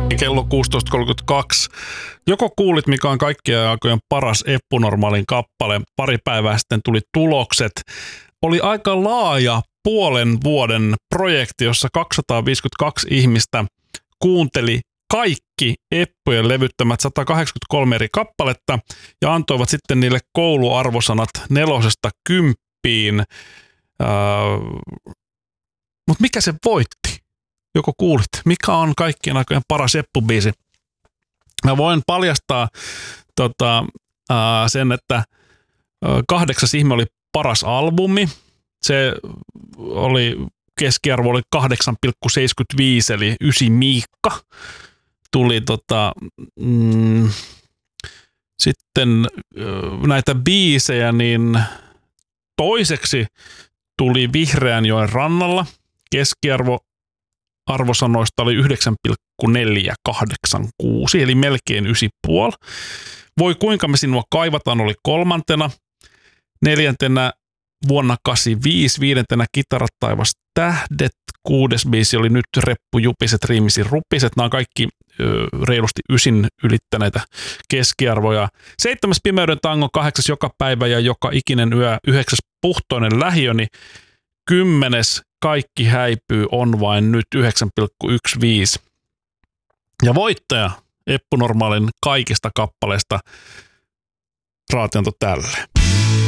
Kello 16.32. Joko kuulit, mikä on kaikkien aikojen paras Eppu Normaalin kappale? Pari päivää sitten tuli tulokset. Oli aika laaja puolen vuoden projekti, jossa 252 ihmistä kuunteli kaikki Eppujen levyttämät 183 eri kappaletta ja antoivat sitten niille kouluarvosanat 4–10. Mutta mikä se voitti? Joko kuulit? Mikä on kaikkien aikojen paras Eppu-biisi? Mä voin paljastaa sen, että 8. ihme oli paras albumi. Se oli, keskiarvo oli 8,75 eli 9 Miikka. Tuli sitten näitä biisejä, niin toiseksi tuli Vihreänjoen rannalla. Keskiarvo arvosanoista oli 9,486, eli melkein 9,5. Voi kuinka me sinua kaivataan oli 3. 4. vuonna 85, 5. Kitarat taivas tähdet, 6. biisi oli Nyt reppu jupiset riimisi rupiset. Nämä on kaikki reilusti 9 ylittäneitä keskiarvoja. 7. Pimeyden tango, 8. joka päivä ja joka ikinen yö, 9. puhtoinen lähiö, niin 10. Kaikki häipyy on vain nyt 9,15. Ja voittaja Eppu Normaalin kaikista kappaleista raatianto tälle.